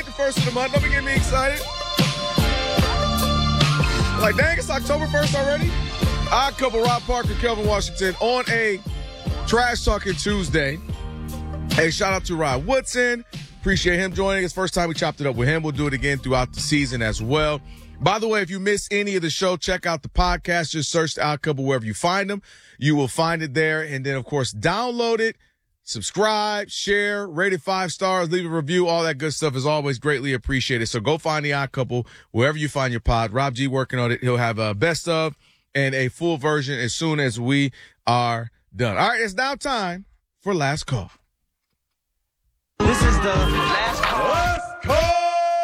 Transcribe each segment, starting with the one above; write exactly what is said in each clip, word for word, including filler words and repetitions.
ain't the first of the month. Don't be getting me excited. Like, dang, it's October first already? Odd Couple, Rob Parker, Kelvin Washington on a Trash Talking Tuesday. Hey, shout out to Rod Woodson. Appreciate him joining us. First time we chopped it up with him. We'll do it again throughout the season as well. By the way, if you missed any of the show, check out the podcast. Just search the Odd Couple wherever you find them. You will find it there. And then, of course, download it, subscribe, share, rate it five stars, leave a review. All that good stuff is always greatly appreciated. So go find the Odd Couple wherever you find your pod. Rob G working on it. He'll have a best of and a full version as soon as we are done. All right, it's now time for Last Call. This is the Last Call. Last Call!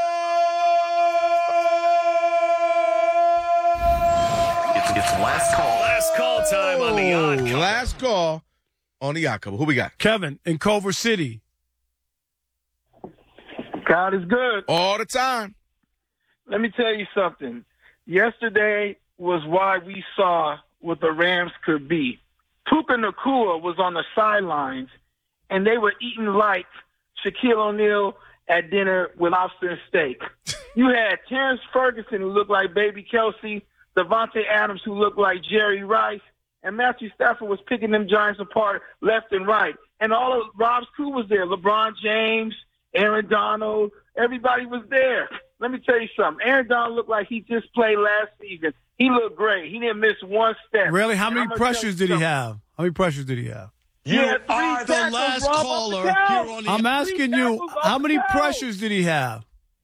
It's, it's Last Call. Last call time on the Odd Couple. Last call on the Odd Couple. Who we got? Kevin in Culver City. God is good. All the time. Let me tell you something. Yesterday was why we saw what the Rams could be. Puka Nacua was on the sidelines, and they were eating like Shaquille O'Neal at dinner with lobster and steak. You had Terrence Ferguson, who looked like Baby Kelsey, Devontae Adams, who looked like Jerry Rice, and Matthew Stafford was picking them Giants apart left and right. And all of Rob's crew was there. LeBron James, Aaron Donald, everybody was there. Let me tell you something. Aaron Donald looked like he just played last season. He looked great. He didn't miss one step. Really? How many pressures did he have? How many pressures did he have? You Yeah, three are the tackles, last Rob, caller up the count. here on the I'm asking you, tackles off how the many count. pressures did he have?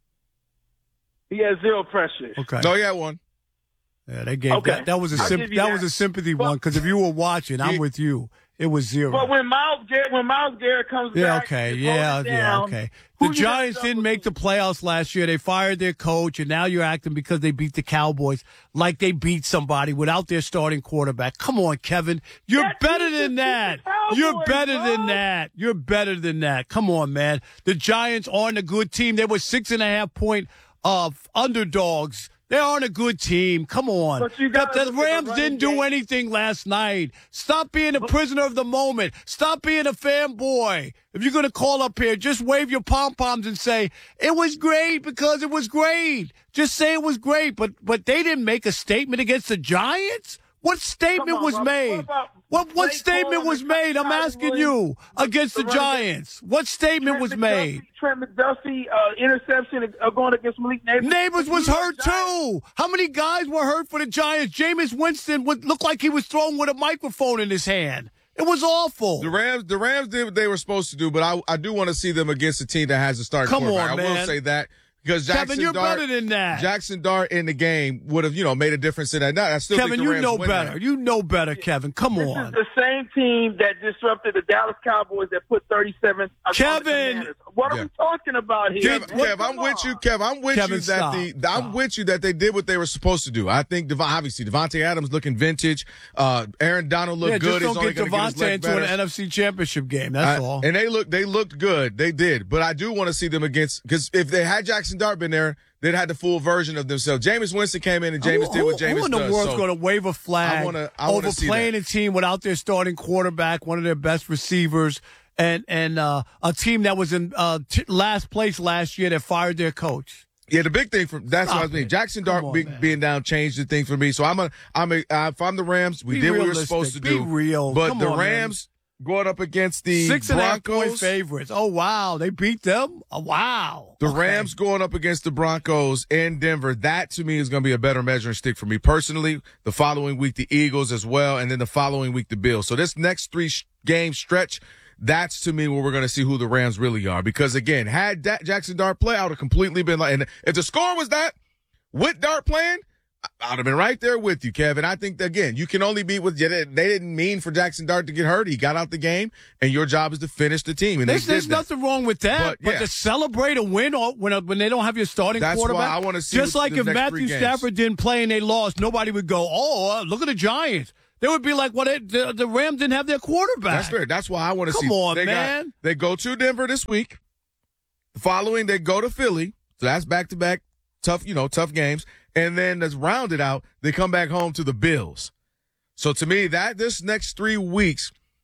He had zero pressure. Okay. No, you had one. Yeah, they gave Okay. that. That was a I'll symp- give you that, that. was a sympathy But- one because if you were watching, I'm Yeah. with you. It was zero. But when Miles Garrett, when Miles Garrett comes Yeah, back, okay, and yeah, holds it yeah, down, okay. who The you gonna Giants double didn't make the team? playoffs last year. They fired their coach, and now you're acting because they beat the Cowboys like they beat somebody without their starting quarterback. Come on, Kevin. You're That better team than just that. beat the Cowboys, You're better bro. than that. You're better than that. Come on, man. The Giants aren't a good team. They were six and a half point uh, underdogs. They aren't a good team. Come on. But you The, gotta the look at the Rams running didn't do game. anything last night. Stop being a prisoner of the moment. Stop being a fanboy. If you're going to call up here, just wave your pom-poms and say, it was great because it was great. Just say it was great. But but they didn't make a statement against the Giants? What statement Come on, was Rob. made? What about What what Blake statement Coleman was and made? I'm Tyler asking Williams? you against the The running back. Giants. What statement Trent was McDuffie- made? Trent McDuffie uh, interception uh, going against Malik Neighbors. Neighbors was New York hurt Giants. too. How many guys were hurt for the Giants? Jameis Winston would look like he was thrown with a microphone in his hand. It was awful. The Rams, the Rams did what they were supposed to do, but I, I do want to see them against a team that has a starting Come quarterback. on, I will man. say that because Jackson Kevin, you're Dart, better than that. Jackson Dart in the game would have, you know, made a difference in that. No, I still Kevin, think the you Rams know win better. that. You know better, Kevin. Come This on. is the same team that disrupted the Dallas Cowboys that put thirty-seven. on the Kevin! Commanders. What Yeah. are we talking about here? Kev, What- Kev, I'm with you, Kev. I'm with Kevin, you that stop. the Stop. I'm with you that they did what they were supposed to do. I think Dev- obviously Devontae Adams looking vintage. Uh, Aaron Donald looked Yeah, good. just He's don't only get going to get his Devontae leg into better. an N F C championship game. That's I- all. And they look they looked good. They did. But I do want to see them against because if they had Jackson Dart been there, they'd had the full version of themselves. Jameis Winston came in and Jameis who, did what who- Jameis who in the does. world's So going to wave a flag I wanna- I wanna over see playing that. a team without their starting quarterback, one of their best receivers, and and uh, a team that was in uh, t- last place last year that fired their coach? yeah, the big thing for that's Stop what I mean. it. Jackson Come Dart on, be, man. being down changed the thing for me. So I'm a I'm a uh, if I'm the Rams, we Be did what we were realistic. supposed to Be do. real. But Come the on, man. Rams going up against the Six and a half point Broncos. favorites. Oh wow, they beat them. Oh, wow. The Okay. Rams going up against the Broncos in Denver, that to me is going to be a better measuring stick for me personally. The following week, the Eagles as well, and then the following week, the Bills. So this next three sh- game stretch, that's to me where we're going to see who the Rams really are. Because again, had da- Jackson Dart play, I would have completely been like, and if the score was that with Dart playing, I would have been right there with you, Kevin. I think, again, you can only beat with, they didn't mean for Jackson Dart to get hurt. He got out the game, and your job is to finish the team. And There's, they there's did that. nothing wrong with that, But, but, yeah. to celebrate a win or when when they don't have your starting That's why quarterback, I wanna see just what like the if next Matthew three games. Stafford didn't play and they lost, nobody would go, "Oh, uh, look at the Giants." They would be like, "Well, they, the, the Rams didn't have their quarterback." That's fair. That's why I want to Come see. on, they man. Got, they go to Denver this week. The following, they go to Philly. So that's back to back, tough, you know, tough games. And then that's rounded out. They come back home to the Bills. So to me, that this next three weeks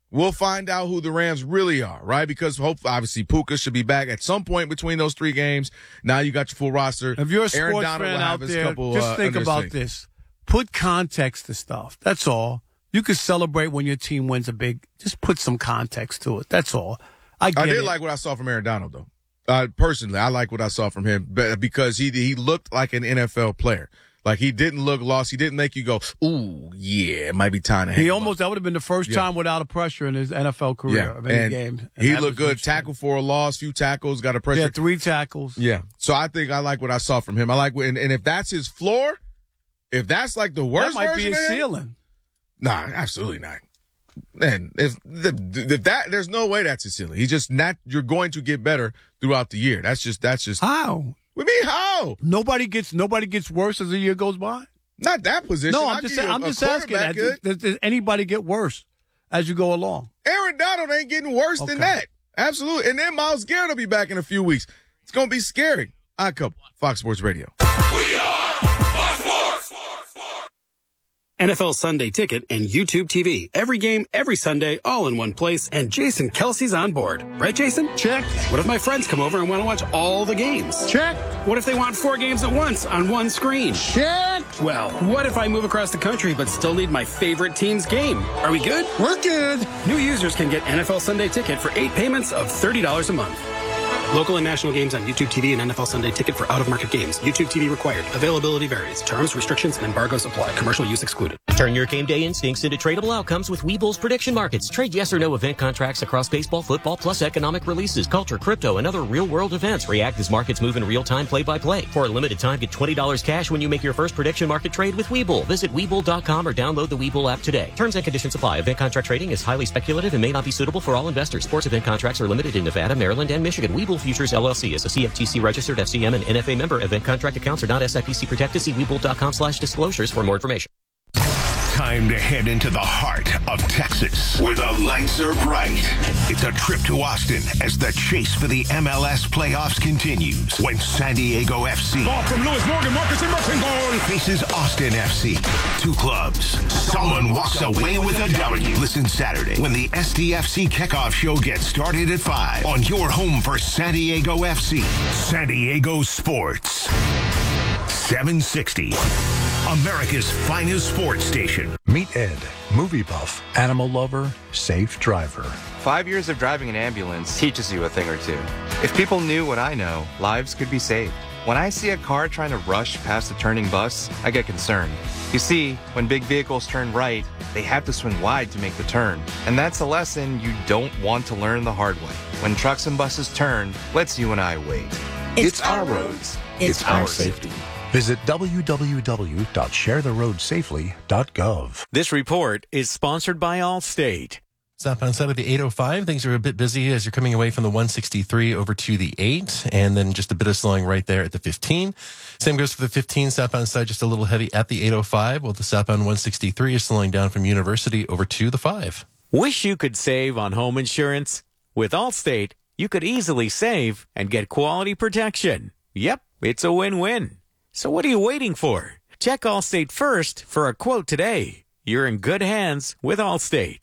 we'll find out who the Rams really are, right? Because hope obviously Puka should be back at some point between those three games. Now you got your full roster. If you're a Aaron sports Donald fan will out have his there, couple, just uh, think under his about thing. this. Put context to stuff. That's all. You can celebrate when your team wins a big. Just put some context to it. That's all. I get I did it. like what I saw from Aaron Donald, though. Uh, personally, I like what I saw from him but- because he he looked like an N F L player. Like, he didn't look lost. He didn't make you go, ooh, yeah, it might be time to hang He him almost, up. that would have been the first Yeah. time without a pressure in his N F L career Yeah, of any and game. And he that looked was good. interesting. Tackle for a loss, few tackles, got a pressure. Yeah, three tackles. Yeah. So I think I like what I saw from him. I like, and, and if that's his floor, if that's like the That worst might be version his of him, ceiling. nah, absolutely not. Man, if, if that, there's no way that's his ceiling. He's just not. You're going to get better throughout the year. That's just. That's just. How? We mean how? Nobody gets nobody gets worse as the year goes by. Not that position. No, I'll I'm just give you I'm a- a just asking that. quarterback Does, does anybody get worse as you go along? Aaron Donald ain't getting worse than Okay. that. Absolutely. And then Myles Garrett will be back in a few weeks. It's going to be scary. Odd Couple, Fox Sports Radio. N F L Sunday Ticket and YouTube T V. Every game, every Sunday, all in one place. And Jason Kelsey's on board. Right, Jason? Check. What if my friends come over and want to watch all the games? Check. What if they want four games at once on one screen? Check. Well, what if I move across the country but still need my favorite team's game? Are we good? We're good. New users can get N F L Sunday Ticket for eight payments of thirty dollars a month. Local and national games on YouTube T V and N F L Sunday Ticket for out-of-market games. YouTube T V required. Availability varies. Terms, restrictions, and embargoes apply. Commercial use excluded. Turn your game day instincts into tradable outcomes with Webull's prediction markets. Trade yes or no event contracts across baseball, football, plus economic releases, culture, crypto, and other real-world events. React as markets move in real time, play-by-play. For a limited time, get twenty dollars cash when you make your first prediction market trade with Webull. Visit Webull dot com or download the Webull app today. Terms and conditions apply. Event contract trading is highly speculative and may not be suitable for all investors. Sports event contracts are limited in Nevada, Maryland, and Michigan. Webull Futures, L L C is a C F T C registered F C M and N F A member. Event contract accounts are not S I P C protected. See Webull dot com slash disclosures for more information. Time to head into the heart of Texas where the lights are bright. It's a trip to Austin as the chase for the M L S playoffs continues when San Diego F C Ball from Lewis Morgan, Marcus Emerson goal. faces Austin F C. Two clubs. Someone walks away with a W. Listen Saturday when the S D F C kickoff show gets started at five on your home for San Diego F C. San Diego Sports. seven sixty. America's finest sports station. Meet Ed, movie buff, animal lover, safe driver. Five years of driving an ambulance teaches you a thing or two. If people knew what I know, lives could be saved. When I see a car trying to rush past a turning bus, I get concerned. You see, when big vehicles turn right, they have to swing wide to make the turn. And that's a lesson you don't want to learn the hard way. When trucks and buses turn, let's you and I wait. It's, our roads. It's, our safety. Visit w w w dot share the road safely dot gov. This report is sponsored by Allstate. Southbound side of the eight oh five, things are a bit busy as you're coming away from the one sixty-three over to the eight, and then just a bit of slowing right there at the fifteen. Same goes for the fifteen, southbound side just a little heavy at the eight oh five, while the southbound one sixty-three is slowing down from University over to the five. Wish you could save on home insurance? With Allstate, you could easily save and get quality protection. Yep, it's a win-win. So what are you waiting for? Check Allstate first for a quote today. You're in good hands with Allstate.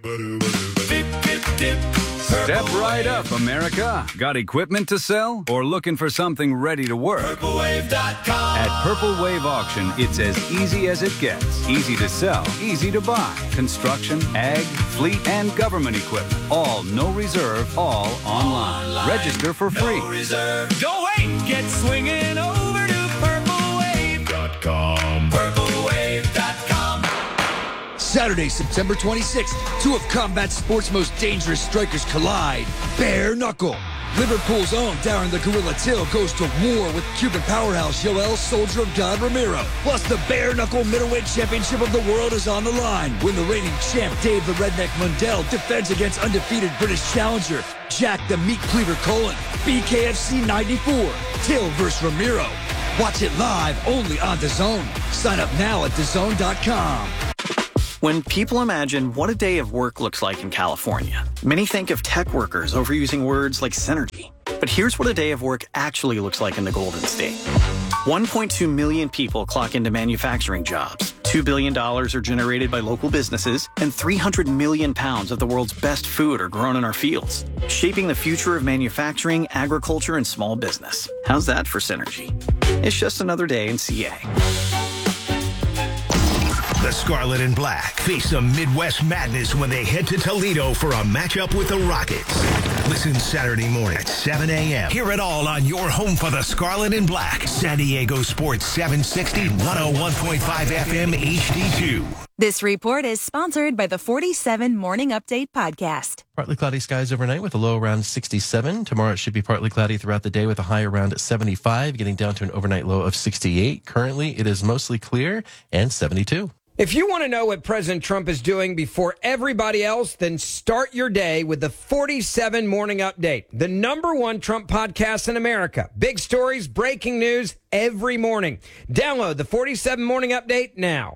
Step right up, America. Got equipment to sell or looking for something ready to work? Purple Wave dot com. At Purple Wave Auction, it's as easy as it gets. Easy to sell, easy to buy. Construction, ag, fleet, and government equipment. All no reserve, all online. Register for free. No reserve. Don't wait. Get swinging over to purple wave dot com. purple wave dot com. Saturday, September twenty-sixth, two of combat sport's most dangerous strikers collide. Bare Knuckle. Liverpool's own Darren the Gorilla Till goes to war with Cuban powerhouse Yoel Soldier of God Romero. Plus, the Bare Knuckle Middleweight Championship of the world is on the line when the reigning champ Dave the Redneck Mundell defends against undefeated British challenger Jack the Meat Cleaver Cullen. B K F C ninety-four. Till versus Romero. Watch it live only on DAZN. Sign up now at D A Z N dot com. When people imagine what a day of work looks like in California, many think of tech workers overusing words like synergy. But here's what a day of work actually looks like in the Golden State. one point two million people clock into manufacturing jobs. two billion dollars are generated by local businesses, and three hundred million pounds of the world's best food are grown in our fields, shaping the future of manufacturing, agriculture, and small business. How's that for synergy? It's just another day in C A. The Scarlet and Black face some Midwest madness when they head to Toledo for a matchup with the Rockets. Listen Saturday morning at seven a.m. Hear it all on your home for the Scarlet and Black. San Diego Sports seven sixty, one oh one point five F M H D two. This report is sponsored by the forty-seven Morning Update podcast. Partly cloudy skies overnight with a low around sixty-seven. Tomorrow it should be partly cloudy throughout the day with a high around seventy-five, getting down to an overnight low of sixty-eight. Currently, it is mostly clear and seventy-two. If you want to know what President Trump is doing before everybody else, then start your day with the forty-seven Morning Update, the number one Trump podcast in America. Big stories, breaking news every morning. Download the forty-seven Morning Update now.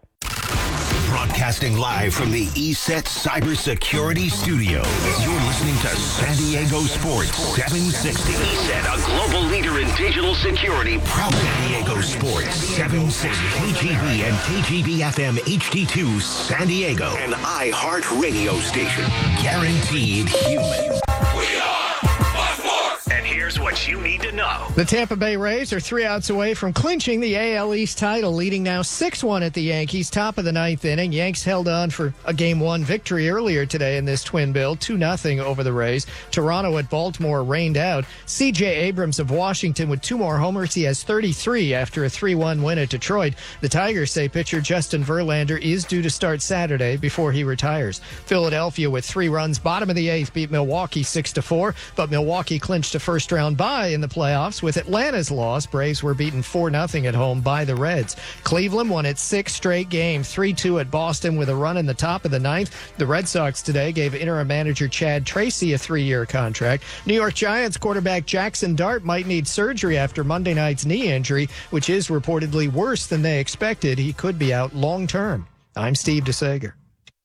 Broadcasting live from the E S E T Cybersecurity Studios. You're listening to San Diego Sports seven sixty. E S E T, a global leader in digital security. Proud San Diego Sports seven sixty. K G B and K G B F M H D two San Diego. An iHeart radio station. Guaranteed human. We are much more. And here's what you need to know. The Tampa Bay Rays are three outs away from clinching the A L East title, leading now six one at the Yankees, top of the ninth inning. Yanks held on for a game one victory earlier today in this twin bill, two nothing over the Rays. Toronto at Baltimore rained out. C J Abrams of Washington with two more homers. He has thirty-three after a three one win at Detroit. The Tigers say pitcher Justin Verlander is due to start Saturday before he retires. Philadelphia with three runs, bottom of the eighth, beat Milwaukee six to four, but Milwaukee clinched a first round bye in the playoffs. With Atlanta's loss, Braves were beaten four nothing at home by the Reds. Cleveland won its sixth straight game, three two at Boston with a run in the top of the ninth. The Red Sox today gave interim manager Chad Tracy a three-year contract. New York Giants quarterback Jackson Dart might need surgery after Monday night's knee injury, which is reportedly worse than they expected. He could be out long-term. I'm Steve DeSager.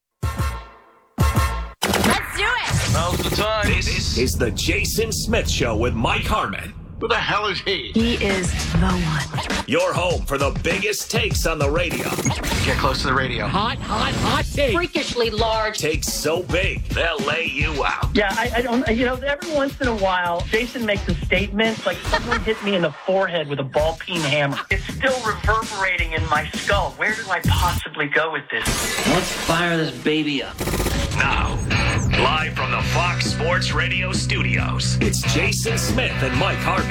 Now's the time. This is the Jason Smith Show with Mike Harmon. Who the hell is he? He is the one. Your home for the biggest takes on the radio. Get close to the radio. Hot, hot, hot takes. Freakishly large. Takes so big, they'll lay you out. Yeah, I, I don't, you know, every once in a while, Jason makes a statement like someone hit me in the forehead with a ball peen hammer. It's still reverberating in my skull. Where do I possibly go with this? Let's fire this baby up. Now, live from the Fox Sports Radio studios, it's Jason Smith and Mike Harmon.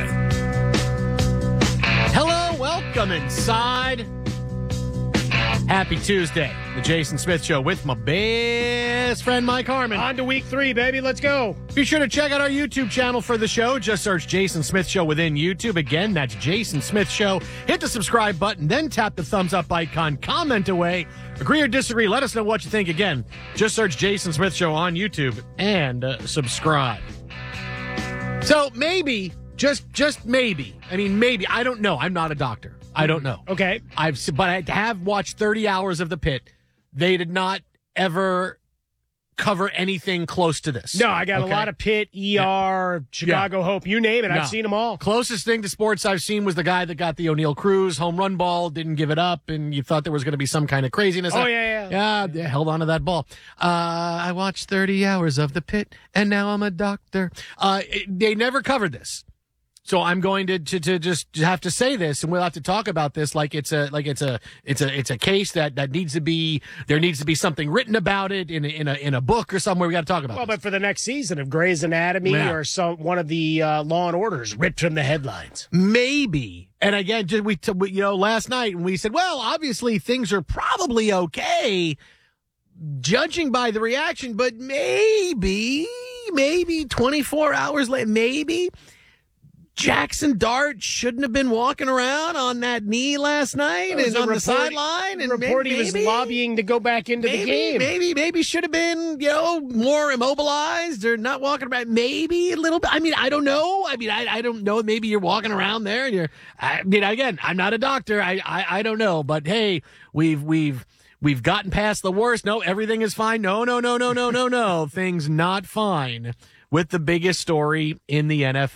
Hello, welcome inside. Happy Tuesday. The Jason Smith Show with my best friend Mike Harmon. On to week three, baby. Let's go. Be sure to check out our YouTube channel for the show. Just search Jason Smith Show within YouTube. Again, that's Jason Smith Show. Hit the subscribe button, then tap the thumbs up icon. Comment away. Agree or disagree. Let us know what you think. Again, just search Jason Smith Show on YouTube and uh, subscribe. So maybe, just just maybe, I mean maybe, I don't know. I'm not a doctor. I don't know. Okay. I've but I have watched thirty hours of The Pit. They did not ever cover anything close to this. No, I got okay? a lot of Pitt, E R, yeah. Chicago yeah. Hope, you name it. No. I've seen them all. Closest thing to sports I've seen was the guy that got the O'Neal Cruz home run ball, didn't give it up, and you thought there was going to be some kind of craziness. Oh, yeah, yeah. Yeah, they held on to that ball. Uh, I watched thirty hours of The Pit, and now I'm a doctor. Uh, it, they never covered this. So I'm going to, to to just have to say this, and we'll have to talk about this like it's a like it's a it's a it's a case that, that needs to be there needs to be something written about it in a, in a in a book or somewhere. We got to talk about. Well, this. But for the next season of Grey's Anatomy yeah. or some one of the uh, Law and Orders ripped from the headlines, maybe. And again, just we, we you know last night when we said, well, obviously things are probably okay, judging by the reaction, but maybe maybe twenty-four hours later, maybe. Jackson Dart shouldn't have been walking around on that knee last night and on report, the sideline. And report maybe, he was lobbying to go back into maybe, the game. Maybe, maybe should have been, you know, more immobilized or not walking around. Maybe a little bit. I mean, I don't know. I mean, I, I don't know. Maybe you're walking around there and you're. I mean, again, I'm not a doctor. I, I, I don't know. But hey, we've we've. We've gotten past the worst. No, everything is fine. No, no, no, no, no, no, no. Things not fine with the biggest story in the N F L.